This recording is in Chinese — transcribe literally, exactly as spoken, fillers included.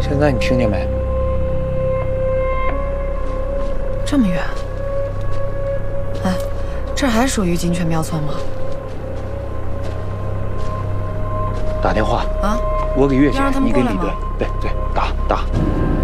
现在你听见没？ 这么远？哎，这还属于金泉庙村吗？ 打电话啊！ 我给月姐， 要让他们你给李队过来吗？ 对对打打。